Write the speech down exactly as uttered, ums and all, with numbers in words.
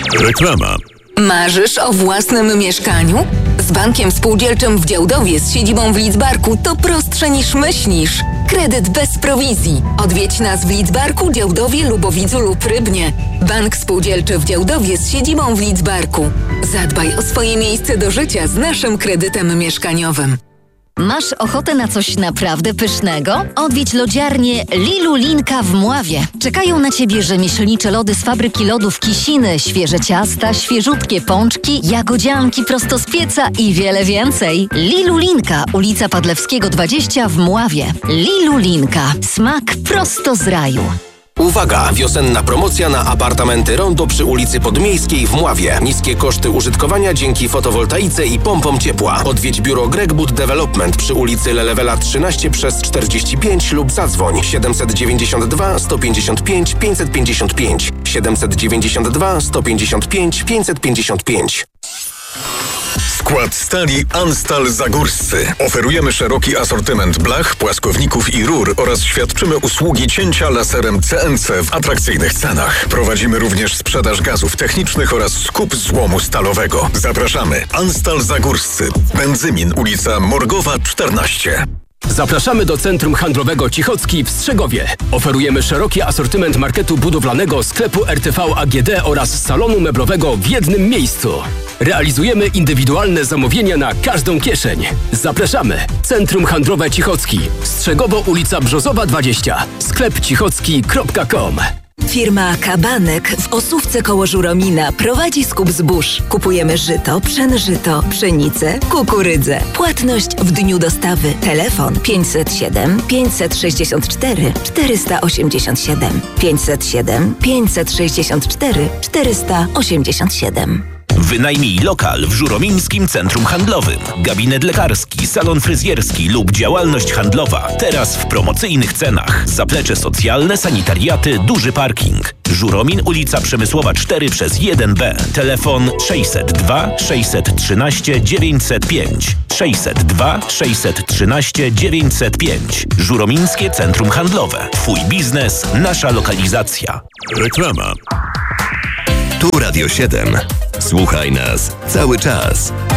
Reklama. Marzysz o własnym mieszkaniu? Z Bankiem Spółdzielczym w Działdowie z siedzibą w Lidzbarku to prostsze niż myślisz. Kredyt bez prowizji. Odwiedź nas w Lidzbarku, Działdowie, Lubowidzu lub Rybnie. Bank Spółdzielczy w Działdowie z siedzibą w Lidzbarku. Zadbaj o swoje miejsce do życia z naszym kredytem mieszkaniowym. Masz ochotę na coś naprawdę pysznego? Odwiedź lodziarnię Lilu Linka w Mławie. Czekają na Ciebie rzemieślnicze lody z fabryki lodów Kisiny, świeże ciasta, świeżutkie pączki, jagodzianki prosto z pieca i wiele więcej. Lilu Linka, ulica Padlewskiego dwadzieścia w Mławie. Lilu Linka. Smak prosto z raju. Uwaga! Wiosenna promocja na apartamenty Rondo przy ulicy Podmiejskiej w Mławie. Niskie koszty użytkowania dzięki fotowoltaice i pompom ciepła. Odwiedź biuro Gregwood Development przy ulicy Lelewela trzynaście przez czterdzieści pięć lub zadzwoń siedemset dziewięćdziesiąt dwa sto pięćdziesiąt pięć pięćset pięćdziesiąt pięć siedemset dziewięćdziesiąt dwa sto pięćdziesiąt pięć pięćset pięćdziesiąt pięć. Skład stali Anstal Zagórscy. Oferujemy szeroki asortyment blach, płaskowników i rur oraz świadczymy usługi cięcia laserem C N C w atrakcyjnych cenach. Prowadzimy również sprzedaż gazów technicznych oraz skup złomu stalowego. Zapraszamy. Anstal Zagórscy. Benzymin, ulica Morgowa czternaście. Zapraszamy do Centrum Handlowego Cichocki w Strzegowie. Oferujemy szeroki asortyment marketu budowlanego, sklepu R T V A G D oraz salonu meblowego w jednym miejscu. Realizujemy indywidualne zamówienia na każdą kieszeń. Zapraszamy. Centrum Handlowe Cichocki. Strzegowo, ulica Brzozowa dwadzieścia. sklep cichocki kropka com. Firma Kabanek w Osówce koło Żuromina prowadzi skup zbóż. Kupujemy żyto, pszenżyto, pszenicę, kukurydzę. Płatność w dniu dostawy. Telefon pięćset siedem pięćset sześćdziesiąt cztery czterysta osiemdziesiąt siedem pięćset siedem pięćset sześćdziesiąt cztery czterysta osiemdziesiąt siedem. Wynajmij lokal w Żuromińskim Centrum Handlowym. Gabinet lekarski, salon fryzjerski lub działalność handlowa. Teraz w promocyjnych cenach. Zaplecze socjalne, sanitariaty, duży parking. Żuromin, ulica Przemysłowa cztery przez jeden B. Telefon sześćset dwa sześćset trzynaście dziewięćset pięć. sześćset dwa sześćset trzynaście dziewięćset pięć. Żuromińskie Centrum Handlowe. Twój biznes, nasza lokalizacja. Reklama. Tu Radio siedem. Słuchaj nas cały czas.